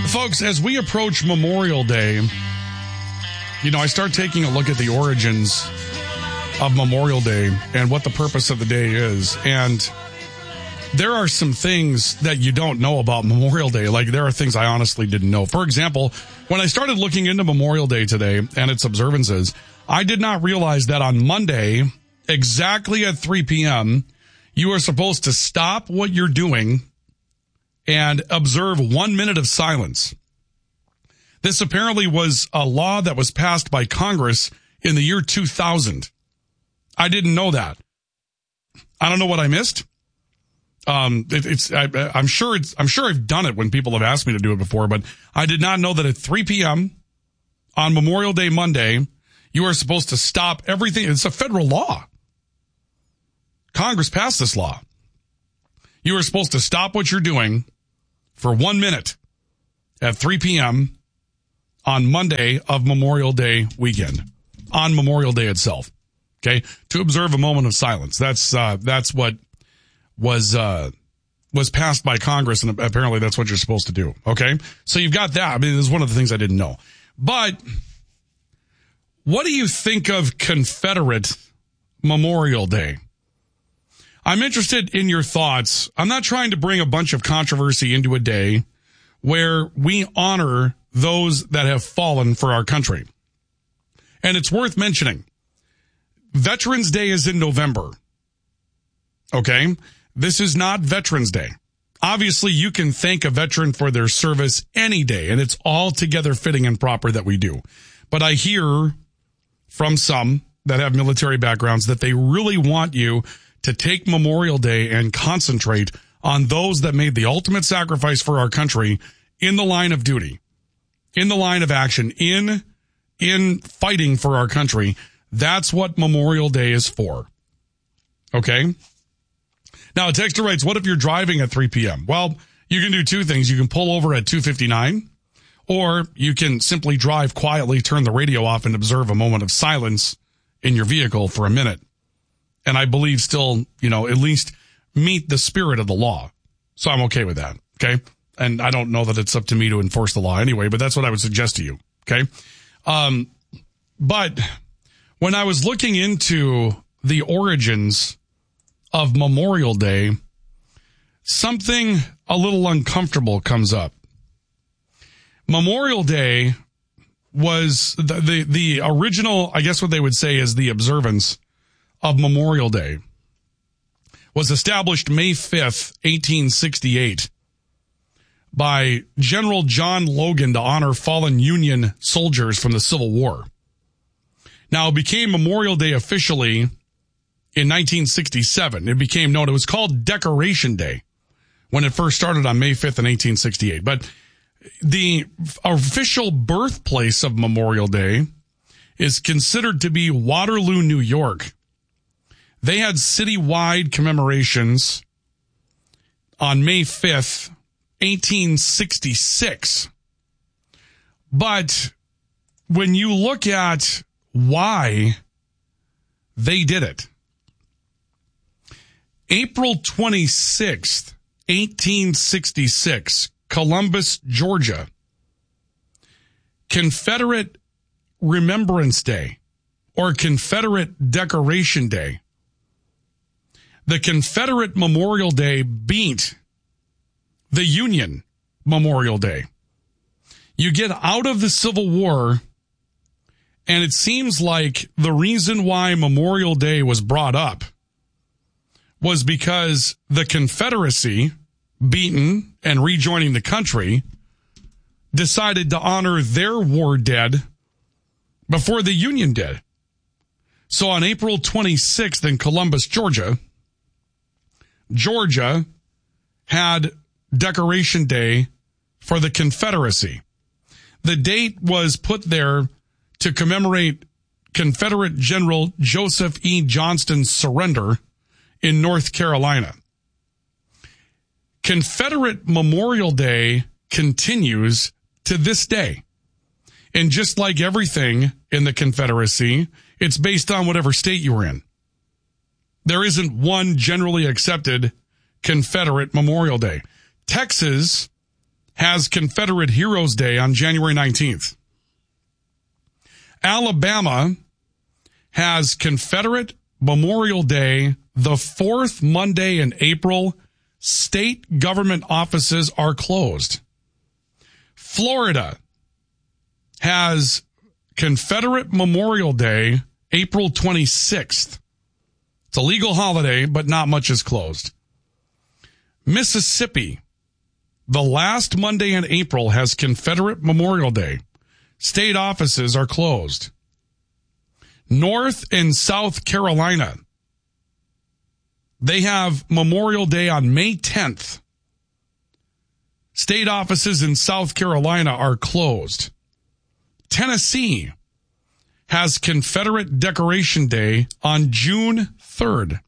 Folks, as we approach Memorial Day, I start taking a look at the origins of Memorial Day and what the purpose of the day is. And there are some things that you don't know about Memorial Day. Like, there are things I honestly didn't know. For example, when I started looking into Memorial Day today and its observances, I did not realize that on Monday, exactly at 3 p.m., you are supposed to stop what you're doing and observe 1 minute of silence. This apparently was a law that was passed by Congress in the year 2000. I didn't know that. I don't know what I missed. I'm sure I've done it when people have asked me to do it before, but I did not know that at 3 p.m. on Memorial Day Monday, you are supposed to stop everything. It's a federal law. Congress passed this law. You are supposed to stop what you're doing for 1 minute at 3 p.m. on Monday of Memorial Day weekend, on Memorial Day itself, okay, to observe a moment of silence. That's what was passed by Congress, and apparently that's what you're supposed to do, okay? So you've got that. I mean, this is one of the things I didn't know. But what do you think of Confederate Memorial Day? I'm interested in your thoughts. I'm not trying to bring a bunch of controversy into a day where we honor those that have fallen for our country. And it's worth mentioning, Veterans Day is in November. Okay? This is not Veterans Day. Obviously, you can thank a veteran for their service any day, and it's altogether fitting and proper that we do. But I hear from some that have military backgrounds that they really want you to take Memorial Day and concentrate on those that made the ultimate sacrifice for our country in the line of duty, in the line of action, in fighting for our country. That's what Memorial Day is for. Okay? Now, a texter writes, what if you're driving at 3 p.m.? Well, you can do two things. You can pull over at 2:59, or you can simply drive quietly, turn the radio off, and observe a moment of silence in your vehicle for a minute. And I believe still, at least meet the spirit of the law. So I'm okay with that, okay? And I don't know that it's up to me to enforce the law anyway, but that's what I would suggest to you, okay? But when I was looking into the origins of Memorial Day, something a little uncomfortable comes up. Memorial Day was the original, I guess what they would say is the observance of Memorial Day, was established May 5th, 1868 by General John Logan to honor fallen Union soldiers from the Civil War. Now, it became Memorial Day officially in 1967. It became known, it was called Decoration Day when it first started on May 5th in 1868. But the official birthplace of Memorial Day is considered to be Waterloo, New York. They had citywide commemorations on May 5th, 1866. But when you look at why they did it, April 26th, 1866, Columbus, Georgia, Confederate Remembrance Day or Confederate Decoration Day. The Confederate Memorial Day beat the Union Memorial Day. You get out of the Civil War, and it seems like the reason why Memorial Day was brought up was because the Confederacy, beaten and rejoining the country, decided to honor their war dead before the Union did. So on April 26th in Columbus, Georgia had Decoration Day for the Confederacy. The date was put there to commemorate Confederate General Joseph E. Johnston's surrender in North Carolina. Confederate Memorial Day continues to this day. And just like everything in the Confederacy, it's based on whatever state you were in. There isn't one generally accepted Confederate Memorial Day. Texas has Confederate Heroes Day on January 19th. Alabama has Confederate Memorial Day the fourth Monday in April. State government offices are closed. Florida has Confederate Memorial Day April 26th. It's a legal holiday, but not much is closed. Mississippi, the last Monday in April, has Confederate Memorial Day. State offices are closed. North and South Carolina, they have Memorial Day on May 10th. State offices in South Carolina are closed. Tennessee has Confederate Decoration Day on June 3rd.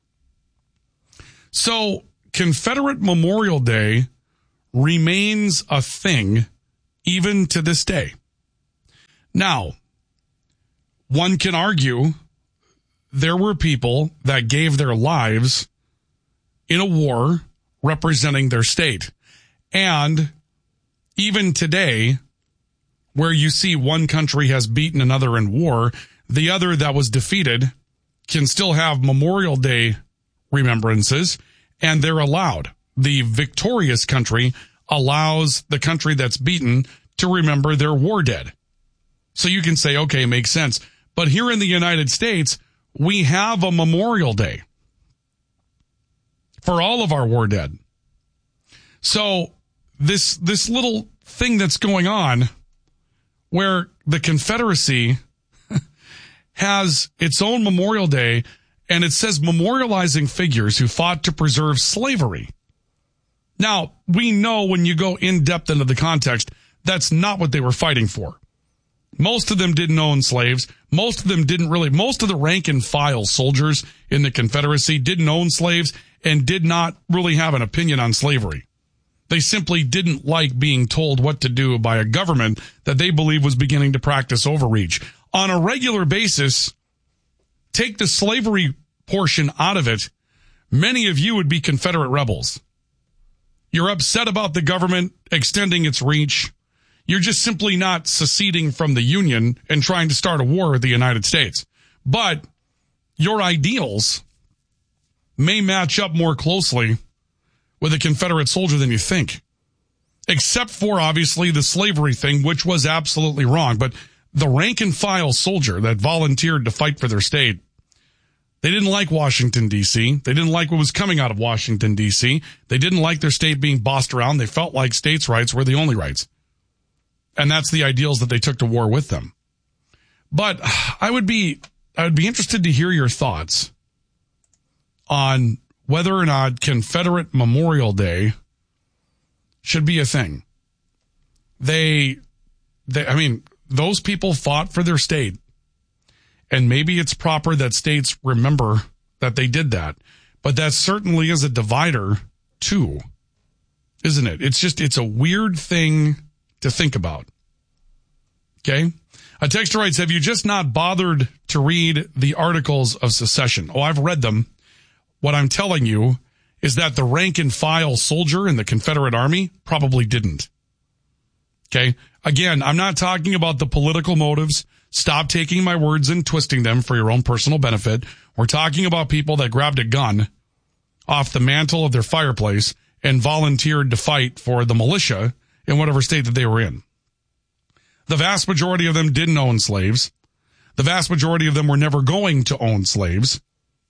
So Confederate Memorial Day remains a thing even to this day. Now, one can argue there were people that gave their lives in a war representing their state. And even today, where you see one country has beaten another in war, the other that was defeated can still have Memorial Day remembrances, and they're allowed. The victorious country allows the country that's beaten to remember their war dead. So you can say, okay, makes sense. But here in the United States, we have a Memorial Day for all of our war dead. So this little thing that's going on where the Confederacy has its own Memorial Day, and it says memorializing figures who fought to preserve slavery. Now, we know when you go in depth into the context, that's not what they were fighting for. Most of them didn't own slaves. Most of them didn't really. Most of the rank and file soldiers in the Confederacy didn't own slaves and did not really have an opinion on slavery. They simply didn't like being told what to do by a government that they believed was beginning to practice overreach. On a regular basis, take the slavery portion out of it, many of you would be Confederate rebels. You're upset about the government extending its reach. You're just simply not seceding from the Union and trying to start a war with the United States. But your ideals may match up more closely with a Confederate soldier than you think. Except for, obviously, the slavery thing, which was absolutely wrong. But the rank and file soldier that volunteered to fight for their state, they didn't like Washington, D.C. They didn't like what was coming out of Washington, D.C. They didn't like their state being bossed around. They felt like states' rights were the only rights. And that's the ideals that they took to war with them. But I would be interested to hear your thoughts on whether or not Confederate Memorial Day should be a thing. I mean, those people fought for their state. And maybe it's proper that states remember that they did that. But that certainly is a divider, too. Isn't it? It's a weird thing to think about. Okay? A texter writes, have you just not bothered to read the articles of secession? Oh, I've read them. What I'm telling you is that the rank and file soldier in the Confederate Army probably didn't. Okay? Again, I'm not talking about the political motives. Stop taking my words and twisting them for your own personal benefit. We're talking about people that grabbed a gun off the mantle of their fireplace and volunteered to fight for the militia in whatever state that they were in. The vast majority of them didn't own slaves. The vast majority of them were never going to own slaves.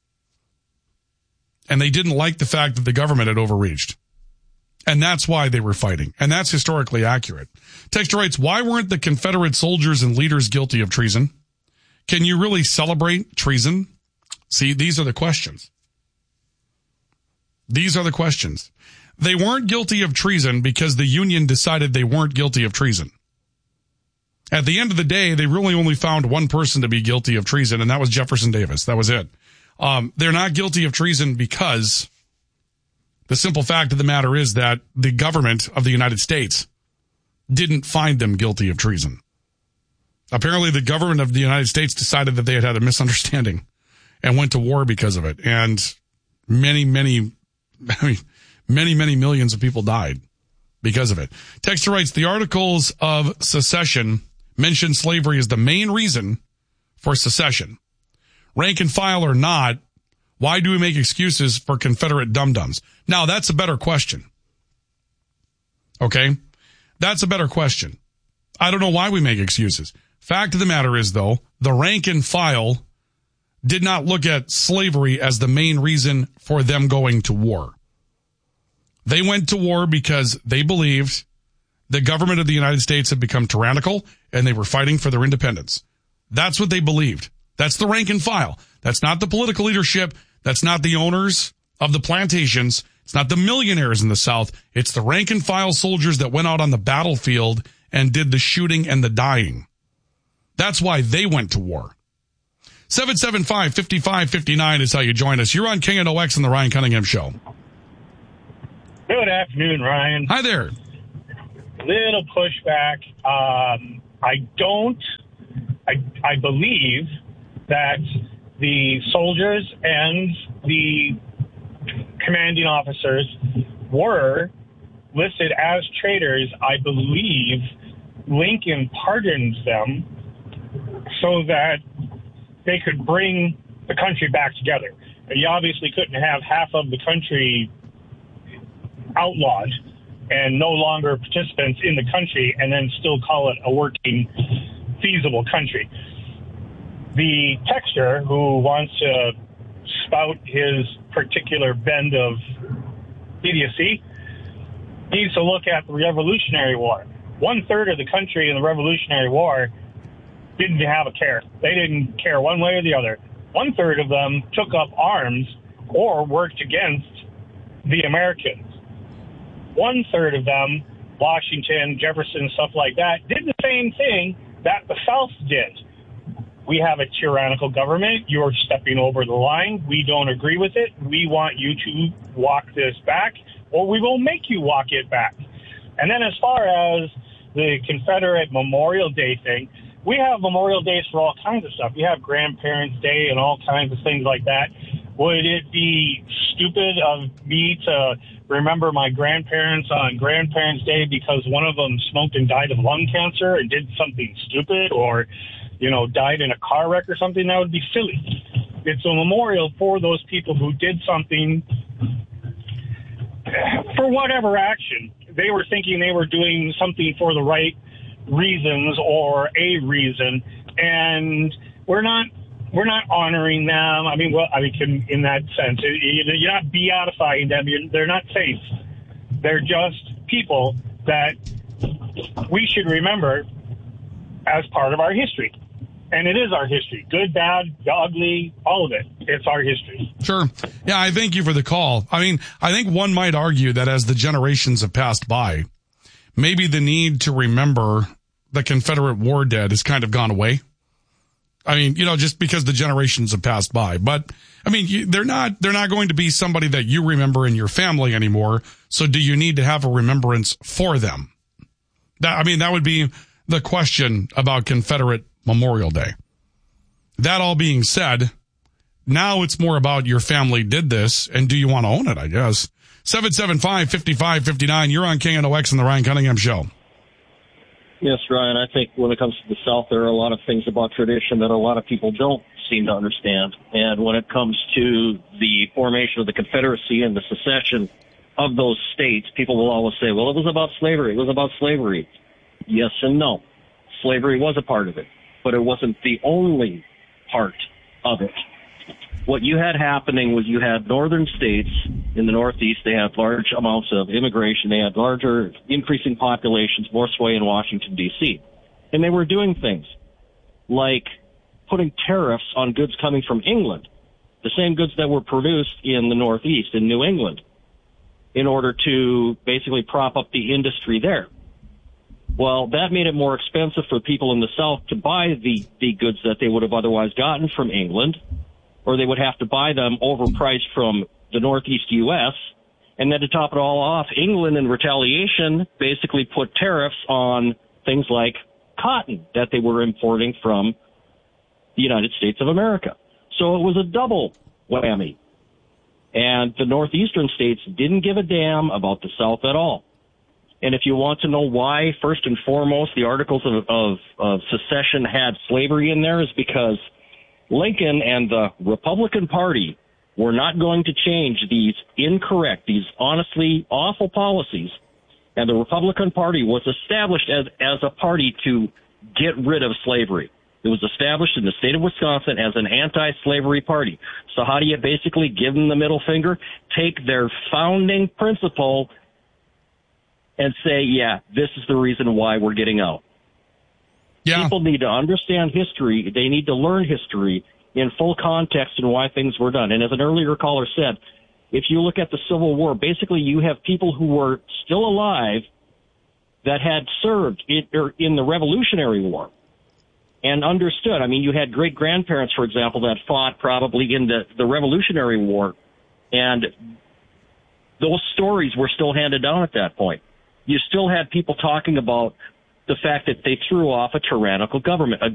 And they didn't like the fact that the government had overreached. And that's why they were fighting. And that's historically accurate. Texter writes, why weren't the Confederate soldiers and leaders guilty of treason? Can you really celebrate treason? See, these are the questions. These are the questions. They weren't guilty of treason because the Union decided they weren't guilty of treason. At the end of the day, they really only found one person to be guilty of treason, and that was Jefferson Davis. That was it. They're not guilty of treason because the simple fact of the matter is that the government of the United States didn't find them guilty of treason. Apparently, the government of the United States decided that they had a misunderstanding and went to war because of it. And many millions of people died. because of it. Texter writes, the articles of secession mention slavery as the main reason for secession. Rank and file or not, why do we make excuses for Confederate dum-dums? Now, that's a better question. Okay? That's a better question. I don't know why we make excuses. Fact of the matter is, though, the rank and file did not look at slavery as the main reason for them going to war. They went to war because they believed the government of the United States had become tyrannical and they were fighting for their independence. That's what they believed. That's the rank and file. That's not the political leadership. That's not the owners of the plantations. It's not the millionaires in the South. It's the rank and file soldiers that went out on the battlefield and did the shooting and the dying. That's why they went to war. 775-5559 is how you join us. You're on KNOX and the Ryan Cunningham Show. Good afternoon, Ryan. Hi there. Little pushback. I believe that the soldiers and the commanding officers were listed as traitors. I believe Lincoln pardoned them so that they could bring the country back together. You obviously couldn't have half of the country outlawed and no longer participants in the country and then still call it a working, feasible country. The texter who wants to spout his particular bend of idiocy needs to look at the Revolutionary War. 1/3 of the country in the Revolutionary War didn't have a care. They didn't care one way or the other. 1/3 of them took up arms or worked against the Americans. 1/3 of them, Washington, Jefferson, stuff like that, did the same thing that the South did. We have a tyrannical government. You're stepping over the line. We don't agree with it. We want you to walk this back, or we will make you walk it back. And then as far as the Confederate Memorial Day thing, we have Memorial Days for all kinds of stuff. We have Grandparents' Day and all kinds of things like that. Would it be stupid of me to remember my grandparents on Grandparents' Day because one of them smoked and died of lung cancer and did something stupid, or, died in a car wreck or something? That would be silly. It's a memorial for those people who did something for whatever action. They were thinking they were doing something for the right reasons or a reason, and we're not honoring them. In that sense, you're not beatifying them. They're not saints. They're just people that we should remember as part of our history. And it is our history. Good, bad, ugly, all of it. It's our history. Sure. Yeah, I thank you for the call. I think one might argue that as the generations have passed by, maybe the need to remember the Confederate war dead has kind of gone away. Just because the generations have passed by. But, they're not going to be somebody that you remember in your family anymore. So do you need to have a remembrance for them? That would be the question about Confederate Memorial Day. That all being said, now it's more about your family did this, and do you want to own it, I guess. 775-5559, you're on KNOX and the Ryan Cunningham Show. Yes, Ryan, I think when it comes to the South, there are a lot of things about tradition that a lot of people don't seem to understand. And when it comes to the formation of the Confederacy and the secession of those states, people will always say, well, it was about slavery. It was about slavery. Yes and no. Slavery was a part of it, but it wasn't the only part of it. What you had happening was you had northern states in the Northeast. They had large amounts of immigration. They had larger, increasing populations, more sway in Washington, D.C. And they were doing things like putting tariffs on goods coming from England, the same goods that were produced in the Northeast, in New England, in order to basically prop up the industry there. Well, that made it more expensive for people in the South to buy the goods that they would have otherwise gotten from England, or they would have to buy them overpriced from the Northeast U.S. And then to top it all off, England in retaliation basically put tariffs on things like cotton that they were importing from the United States of America. So it was a double whammy. And the northeastern states didn't give a damn about the South at all. And if you want to know why, first and foremost, the Articles of Secession had slavery in there is because Lincoln and the Republican Party were not going to change these incorrect, these honestly awful policies. And the Republican Party was established as a party to get rid of slavery. It was established in the state of Wisconsin as an anti-slavery party. So how do you basically give them the middle finger? Take their founding principle and say, yeah, this is the reason why we're getting out. Yeah. People need to understand history. They need to learn history in full context and why things were done. And as an earlier caller said, if you look at the Civil War, basically you have people who were still alive that had served in the Revolutionary War and understood. I mean, you had great-grandparents, for example, that fought probably in the Revolutionary War, and those stories were still handed down at that point. You still had people talking about the fact that they threw off a tyrannical government,